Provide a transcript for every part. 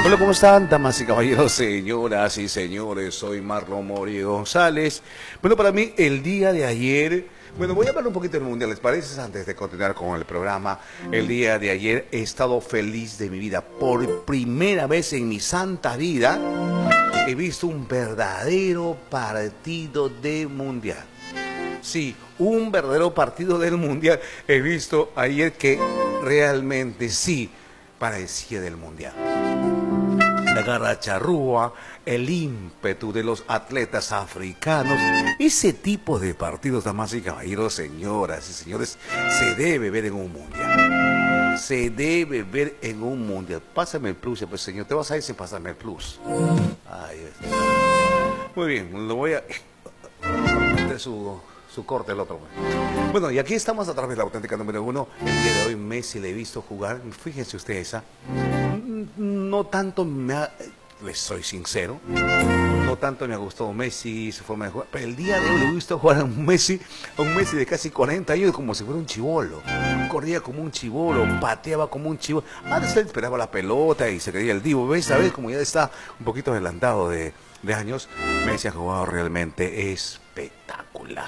Hola, ¿cómo están, damas y caballeros, señoras y señores? Soy Marlon Mori González. Bueno, para mí, el día de ayer, voy a hablar un poquito del Mundial, ¿les parece? Antes de continuar con el programa, el día de ayer he estado feliz de mi vida. Por primera vez en mi santa vida, he visto un verdadero partido de Mundial. Sí, un verdadero partido del Mundial. He visto ayer que realmente sí parecía del Mundial. La garra charrúa, el ímpetu de los atletas africanos, ese tipo de partidos, damas y caballeros, señoras y señores, se debe ver en un mundial. Se debe ver en un mundial. Pásame el plus, pues señor, te vas a ir sin pasarme el plus. Ahí está. Muy bien, lo voy a... de su corte el otro. Bueno, y aquí estamos a través de la auténtica número 1. El día de hoy Messi le he visto jugar. Fíjense ustedes, no tanto les soy sincero, no tanto me ha gustado Messi, su forma de jugar, pero el día de hoy lo he visto jugar a un Messi de casi 40 años como si fuera un chibolo. Corría como un chibolo, pateaba como un chibolo. Antes él esperaba la pelota y se creía el divo. ¿Ves? A ver, como ya está un poquito adelantado de años, Messi ha jugado realmente espectacular.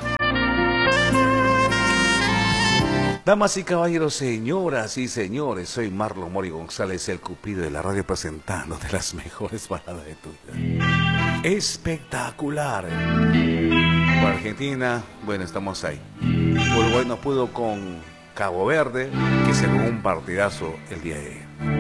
Damas y caballeros, señoras y señores, soy Marlon Mori González, el cupido de la radio, presentando de las mejores baladas de tu vida. Espectacular. Por Argentina, bueno, estamos ahí. Uruguay no pudo con Cabo Verde, que se jugó un partidazo el día de ayer.